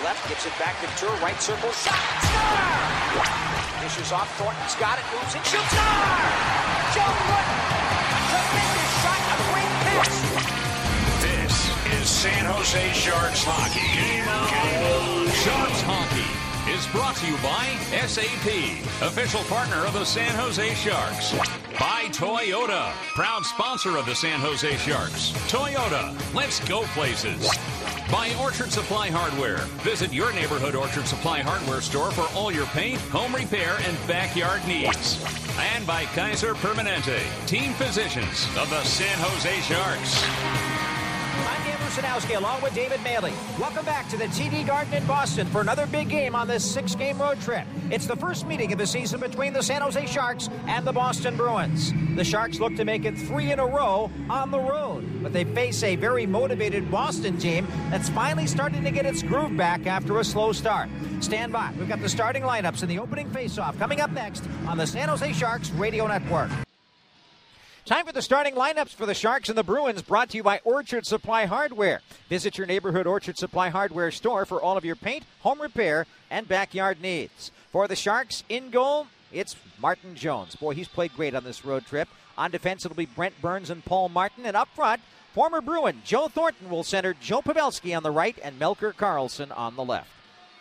left, gives it back to Tour, right circle, shot, score! Dishes off, Thornton's got it, moves and shoots, score! Joe Thornton, tremendous shot, a great pass. This is San Jose Sharks hockey. Game on. Sharks hockey is brought to you by SAP, official partner of the San Jose Sharks. By Toyota, proud sponsor of the San Jose Sharks. Toyota, let's go places. By Orchard Supply Hardware. Visit your neighborhood Orchard Supply Hardware store for all your paint, home repair, and backyard needs. And by Kaiser Permanente, team physicians of the San Jose Sharks. I'm Dan Rusanowski along with David Maley. Welcome back to the TD Garden in Boston for another big game on this 6-game road trip. It's the first meeting of the season between the San Jose Sharks and the Boston Bruins. The Sharks look to make it 3 in a row on the road, but they face a very motivated Boston team that's finally starting to get its groove back after a slow start. Stand by. We've got the starting lineups in the opening faceoff coming up next on the San Jose Sharks Radio Network. Time for the starting lineups for the Sharks and the Bruins, brought to you by Orchard Supply Hardware. Visit your neighborhood Orchard Supply Hardware store for all of your paint, home repair, and backyard needs. For the Sharks, in goal, it's Martin Jones. Boy, he's played great on this road trip. On defense, it'll be Brent Burns and Paul Martin. And up front, former Bruin Joe Thornton will center Joe Pavelski on the right and Melker Karlsson on the left.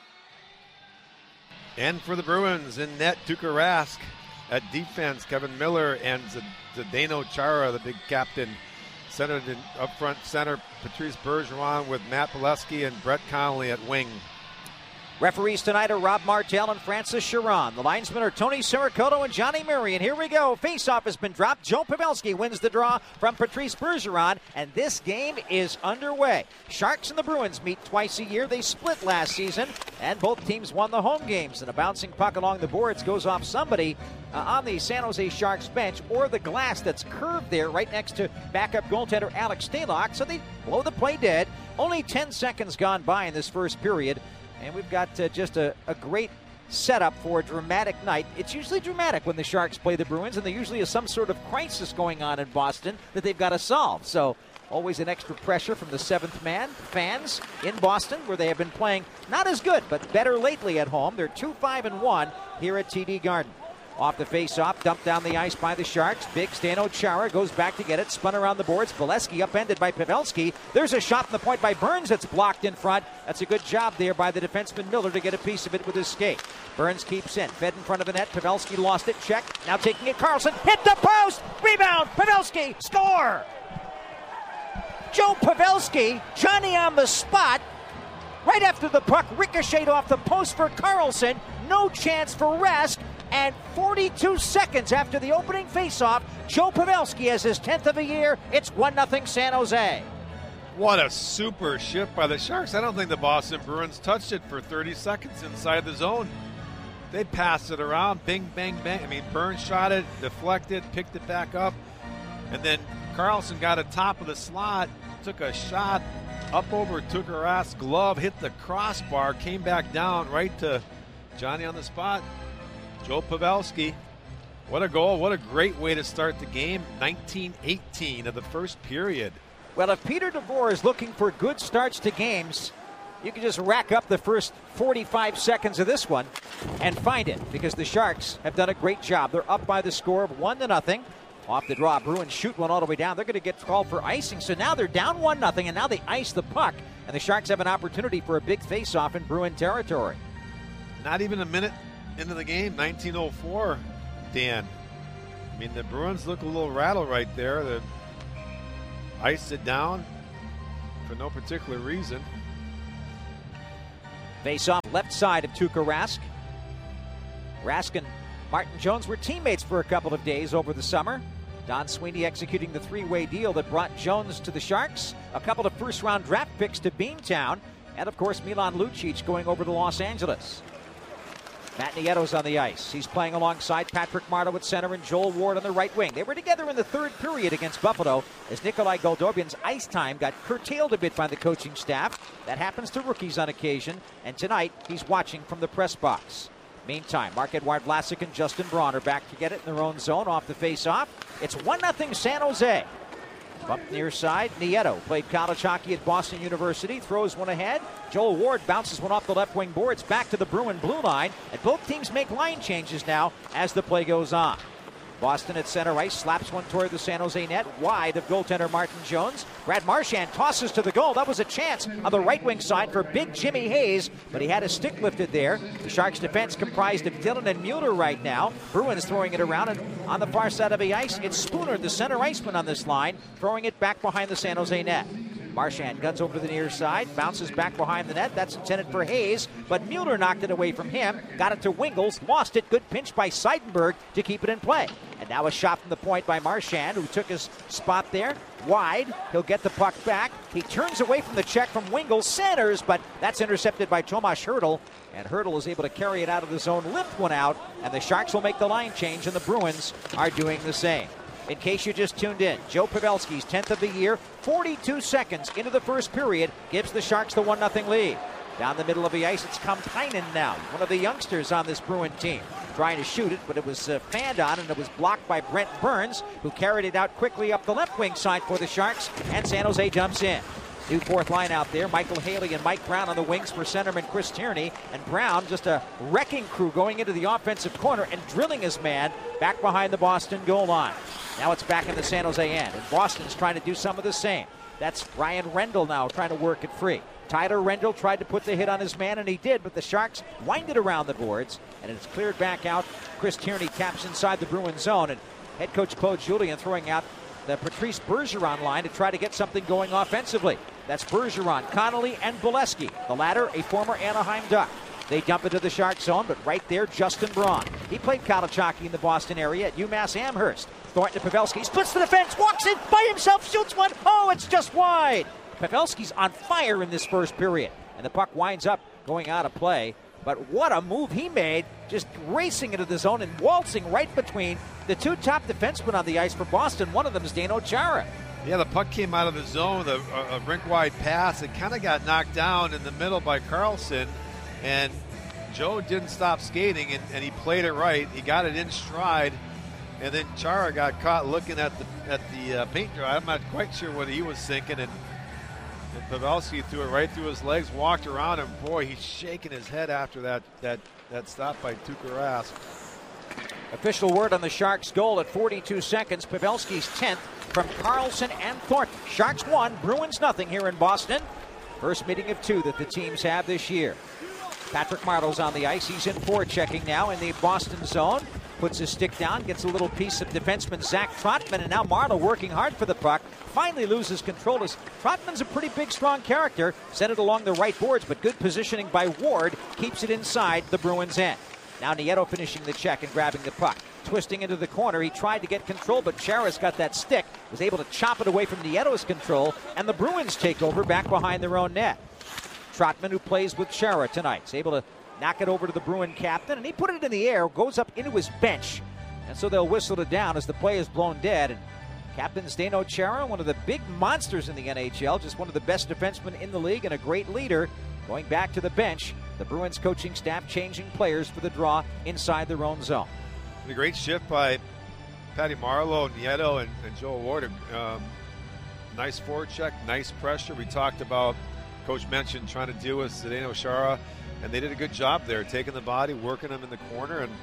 And for the Bruins, in net, Tuukka Rask. At defense, Kevin Miller and Zdeno Chara, the big captain. Centered in up front center, Patrice Bergeron with Matt Bolesky and Brett Connolly at wing. Referees tonight are Rob Martel and Francis Chiron. The linesmen are Tony Siricoto and Johnny Murray. And here we go. Face-off has been dropped. Joe Pavelski wins the draw from Patrice Bergeron, and this game is underway. Sharks and the Bruins meet twice a year. They split last season, and both teams won the home games. And a bouncing puck along the boards goes off somebody on the San Jose Sharks bench, or the glass that's curved there right next to backup goaltender Alex Stalock. So they blow the play dead. Only 10 seconds gone by in this first period. And we've got just a great setup for a dramatic night. It's usually dramatic when the Sharks play the Bruins, and there usually is some sort of crisis going on in Boston that they've got to solve. So always an extra pressure from the seventh man fans in Boston, where they have been playing not as good, but better lately at home. They're 2-5-1 here at TD Garden. Off the face-off, dumped down the ice by the Sharks. Big Zdeno Chara goes back to get it, spun around the boards. Bolesky upended by Pavelski. There's a shot from the point by Burns that's blocked in front. That's a good job there by the defenseman Miller to get a piece of it with his skate. Burns keeps in, fed in front of the net. Pavelski lost it, check. Now taking it, Karlsson hit the post. Rebound, Pavelski, score! Joe Pavelski, Johnny on the spot. Right after the puck ricocheted off the post for Karlsson. No chance for Rask. And 42 seconds after the opening faceoff, Joe Pavelski has his 10th of the year. It's 1-0 San Jose. What a super shift by the Sharks. I don't think the Boston Bruins touched it for 30 seconds inside the zone. They passed it around, bing, bang, bang. I mean, Burns shot it, deflected, picked it back up. And then Karlsson got a top of the slot, took a shot up over Tuukka Rask's glove, hit the crossbar, came back down right to Johnny on the spot. Joe Pavelski, what a goal, what a great way to start the game. 19-18 of the first period. Well, if Peter DeVore is looking for good starts to games, you can just rack up the first 45 seconds of this one and find it, because the Sharks have done a great job. They're up by the score of 1-0. Off the draw, Bruins shoot one all the way down. They're going to get called for icing, so now they're down 1-0, and now they ice the puck, and the Sharks have an opportunity for a big face-off in Bruin territory. Not even a minute into the game, 19:04, Dan. I mean, the Bruins look a little rattled right there. They iced it down for no particular reason. Face off left side of Tuukka Rask. Rask and Martin Jones were teammates for a couple of days over the summer. Don Sweeney executing the three-way deal that brought Jones to the Sharks, a couple of first-round draft picks to Beantown, and, of course, Milan Lucic going over to Los Angeles. Matt Nieto's on the ice. He's playing alongside Patrick Marleau at center and Joel Ward on the right wing. They were together in the third period against Buffalo as Nikolai Goldobin's ice time got curtailed a bit by the coaching staff. That happens to rookies on occasion, and tonight he's watching from the press box. Meantime, Marc-Edouard Vlasic and Justin Braun are back to get it in their own zone off the face-off. It's 1-0 San Jose. Bump near side. Nieto played college hockey at Boston University. Throws one ahead. Joel Ward bounces one off the left wing boards back to the Bruin blue line. And both teams make line changes now as the play goes on. Boston at center ice slaps one toward the San Jose net, wide of goaltender Martin Jones. Brad Marchand tosses to the goal. That was a chance on the right wing side for big Jimmy Hayes, but he had his stick lifted there. The Sharks defense comprised of Dillon and Mueller right now. Bruins throwing it around, and on the far side of the ice, it's Spooner, the center iceman on this line, throwing it back behind the San Jose net. Marchand guns over to the near side, bounces back behind the net. That's intended for Hayes, but Mueller knocked it away from him. Got it to Wingles, lost it. Good pinch by Seidenberg to keep it in play. And now a shot from the point by Marchand, who took his spot there. Wide, he'll get the puck back. He turns away from the check from Wingles, centers, but that's intercepted by Tomas Hertl. And Hertl is able to carry it out of the zone, lift one out, and the Sharks will make the line change, and the Bruins are doing the same. In case you just tuned in, Joe Pavelski's 10th of the year, 42 seconds into the first period, gives the Sharks the 1-0 lead. Down the middle of the ice, it's Kamppainen now, one of the youngsters on this Bruin team. Trying to shoot it, but it was fanned on, and it was blocked by Brent Burns, who carried it out quickly up the left wing side for the Sharks, and San Jose jumps in. New fourth line out there, Michael Haley and Mike Brown on the wings for centerman Chris Tierney, and Brown just a wrecking crew going into the offensive corner and drilling his man back behind the Boston goal line. Now it's back in the San Jose end, and Boston's trying to do some of the same. That's Ryan Rendell now trying to work it free. Tyler Rendell tried to put the hit on his man, and he did, but the Sharks wind it around the boards, and it's cleared back out. Chris Tierney taps inside the Bruin zone, and head coach Claude Julien throwing out the Patrice Bergeron line to try to get something going offensively. That's Bergeron, Connolly, and Bolesky. The latter, a former Anaheim Duck. They dump into the Shark zone, but right there, Justin Braun. He played college hockey in the Boston area at UMass Amherst. Thornton to Pavelski, splits the defense, walks in by himself, shoots one. Oh, it's just wide. Pavelski's on fire in this first period, and the puck winds up going out of play. But what a move he made, just racing into the zone and waltzing right between the two top defensemen on the ice for Boston. One of them is Zdeno Chara. Yeah, the puck came out of the zone, a rink-wide pass. It kind of got knocked down in the middle by Carlson, and Joe didn't stop skating, and he played it right. He got it in stride, and then Chara got caught looking at the paint dry. I'm not quite sure what he was thinking, and Pavelski threw it right through his legs, walked around him. Boy, he's shaking his head after that stop by Tuukka Rask. Official word on the Sharks' goal at 42 seconds. Pavelski's 10th from Carlson and Thornton. Sharks 1, Bruins nothing here in Boston. First meeting of 2 that the teams have this year. Patrick Marleau's on the ice. He's in forechecking now in the Boston zone. Puts his stick down, gets a little piece of defenseman Zach Trotman, and now Marleau working hard for the puck. Finally loses control as Trotman's a pretty big, strong character. Sent it along the right boards, but good positioning by Ward keeps it inside the Bruins' end. Now Nieto finishing the check and grabbing the puck. Twisting into the corner, he tried to get control, but Chara's got that stick, was able to chop it away from Nieto's control, and the Bruins take over back behind their own net. Trotman, who plays with Chara tonight, is able to knock it over to the Bruin captain, and he put it in the air, goes up into his bench, and so they'll whistle it down as the play is blown dead. And Captain Zdeno Chara, one of the big monsters in the NHL, just one of the best defensemen in the league and a great leader, going back to the bench. The Bruins coaching staff changing players for the draw inside their own zone. A great shift by Patty Marleau, Nieto, and Joel Ward. Nice forecheck, nice pressure. We talked about, Coach mentioned trying to deal with Zdeno Chara, and they did a good job there, taking the body, working them in the corner, and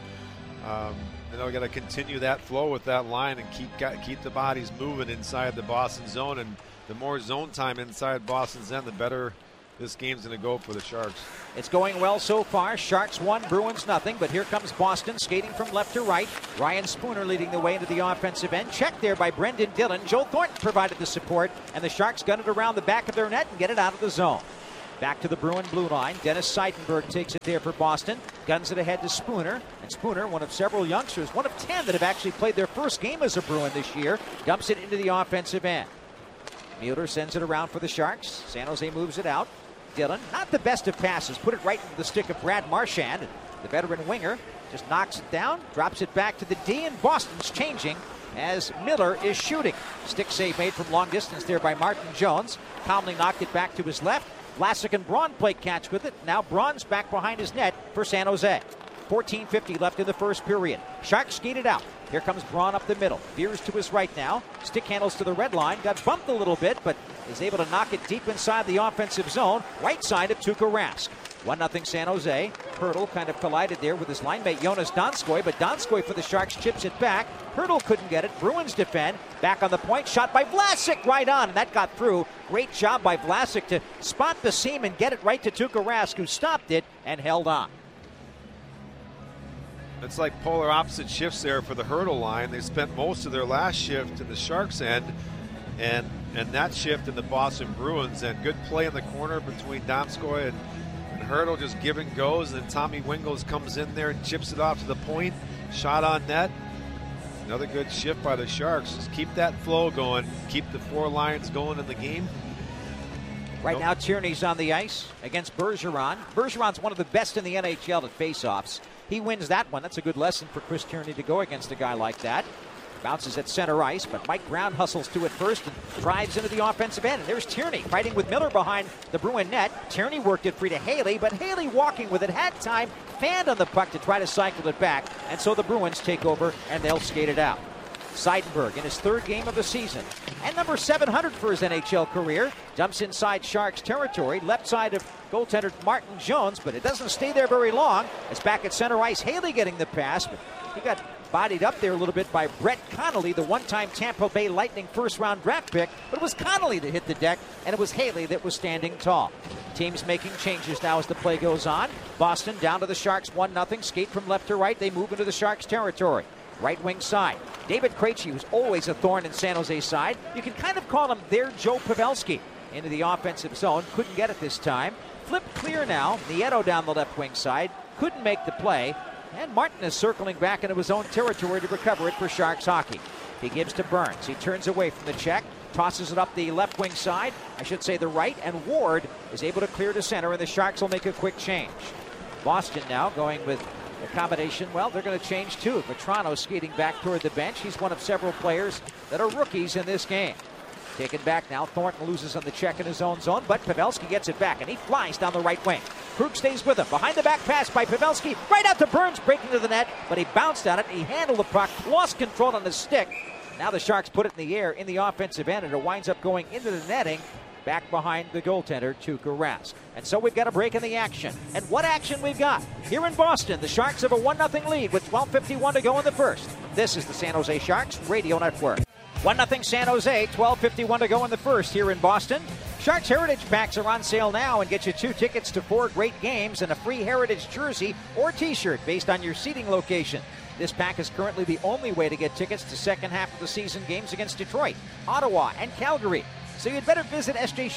we got to continue that flow with that line and keep the bodies moving inside the Boston zone. And the more zone time inside Boston's end, the better this game's going to go for the Sharks. It's going well so far. Sharks 1, Bruins nothing. But here comes Boston skating from left to right. Ryan Spooner leading the way into the offensive end. Checked there by Brendan Dillon. Joe Thornton provided the support, and the Sharks gun it around the back of their net and get it out of the zone. Back to the Bruin blue line. Dennis Seidenberg takes it there for Boston. Guns it ahead to Spooner. And Spooner, one of several youngsters, one of 10 that have actually played their first game as a Bruin this year, dumps it into the offensive end. Mueller sends it around for the Sharks. San Jose moves it out. Dillon, not the best of passes, put it right into the stick of Brad Marchand. The veteran winger just knocks it down, drops it back to the D, and Boston's changing as Miller is shooting. Stick save made from long distance there by Martin Jones. Calmly knocked it back to his left. Vlasic and Braun play catch with it. Now Braun's back behind his net for San Jose. 14:50 left in the first period. Sharks skated out. Here comes Braun up the middle. Veers to his right now. Stick handles to the red line. Got bumped a little bit, but is able to knock it deep inside the offensive zone. Right side of Tuukka Rask. 1-0 San Jose. Hurdle kind of collided there with his line mate Jonas Donskoy, but Donskoy for the Sharks chips it back. Hurdle couldn't get it. Bruins defend. Back on the point. Shot by Vlasic right on, and that got through. Great job by Vlasic to spot the seam and get it right to Tuukka Rask, who stopped it and held on. It's like polar opposite shifts there for the Hurdle line. They spent most of their last shift in the Sharks end, and that shift in the Boston Bruins. And good play in the corner between Donskoy and Hurdle, just give and goes, and then Tommy Wingels comes in there and chips it off to the point. Shot on net. Another good shift by the Sharks. Just keep that flow going. Keep the four lines going in the game. Right now, Tierney's on the ice against Bergeron. Bergeron's one of the best in the NHL at faceoffs. He wins that one. That's a good lesson for Chris Tierney to go against a guy like that. Bounces at center ice, but Mike Brown hustles to it first and drives into the offensive end. And there's Tierney fighting with Miller behind the Bruin net. Tierney worked it free to Haley, but Haley walking with it, had time, fanned on the puck to try to cycle it back. And so the Bruins take over, and they'll skate it out. Seidenberg in his third game of the season. And number 700 for his NHL career. Dumps inside Sharks territory, left side of goaltender Martin Jones, but it doesn't stay there very long. It's back at center ice. Haley getting the pass, but he got bodied up there a little bit by Brett Connolly, the one-time Tampa Bay Lightning first-round draft pick. But it was Connolly that hit the deck, and it was Haley that was standing tall. Teams making changes now as the play goes on. Boston down to the Sharks 1-0. Skate from left to right. They move into the Sharks territory. Right wing side. David Krejci, who's always a thorn in San Jose's side. You can kind of call him their Joe Pavelski. Into the offensive zone. Couldn't get it this time. Flip clear now. Nieto down the left wing side. Couldn't make the play. And Martin is circling back into his own territory to recover it for Sharks hockey. He gives to Burns. He turns away from the check. Tosses it up the left wing side. I should say the right. And Ward is able to clear to center. And the Sharks will make a quick change. Boston now going with a combination. Well, they're going to change too. Vetrano skating back toward the bench. He's one of several players that are rookies in this game. Taken back now. Thornton loses on the check in his own zone, but Pavelski gets it back, and he flies down the right wing. Krug stays with him. Behind the back pass by Pavelski. Right out to Burns, breaking to the net, but he bounced on it. He handled the puck, lost control on the stick. Now the Sharks put it in the air in the offensive end, and it winds up going into the netting. Back behind the goaltender, Tuukka Rask. And so we've got a break in the action. And what action we've got? Here in Boston, the Sharks have a 1-0 lead with 12:51 to go in the first. This is the San Jose Sharks Radio Network. 1-0 San Jose, 12:51 to go in the first here in Boston. Sharks Heritage Packs are on sale now and get you 2 tickets to 4 great games and a free Heritage jersey or t-shirt based on your seating location. This pack is currently the only way to get tickets to second half of the season games against Detroit, Ottawa, and Calgary. So you'd better visit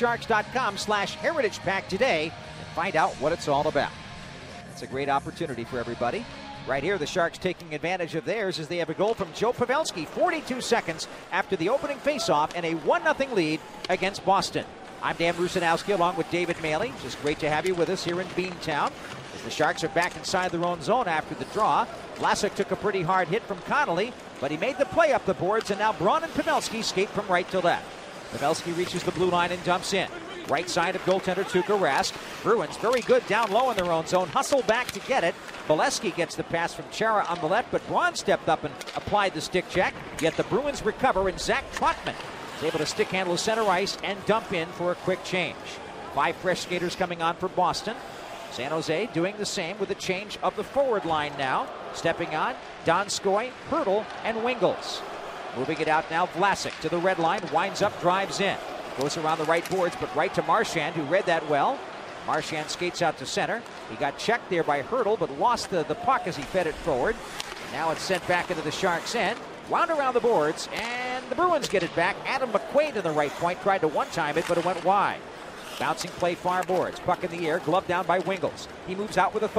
sjsharks.com/Heritage Pack today and find out what it's all about. It's a great opportunity for everybody. Right here, the Sharks taking advantage of theirs as they have a goal from Joe Pavelski 42 seconds after the opening faceoff and a 1-0 lead against Boston. I'm Dan Rusanowski along with David Maley. Just great to have you with us here in Beantown. As the Sharks are back inside their own zone after the draw. Vlasic took a pretty hard hit from Connolly, but he made the play up the boards, and now Braun and Pavelski skate from right to left. Pavelski reaches the blue line and dumps in. Right side of goaltender Tuukka Rask. Bruins very good down low in their own zone. Hustle back to get it. Bolesky gets the pass from Chara on the left, but Braun stepped up and applied the stick check. Yet the Bruins recover, and Zach Trotman is able to stick handle center ice and dump in for a quick change. 5 fresh skaters coming on for Boston. San Jose doing the same with a change of the forward line now. Stepping on, Donskoy, Hurdle, and Wingels. Moving it out now, Vlasic to the red line, winds up, drives in. Goes around the right boards, but right to Marchand, who read that well. Marchand skates out to center. He got checked there by Hurdle, but lost the puck as he fed it forward. Now it's sent back into the Sharks' end. Wound around the boards, and the Bruins get it back. Adam McQuaid to the right point, tried to one-time it, but it went wide. Bouncing play far boards, puck in the air, glove down by Wingels. He moves out with a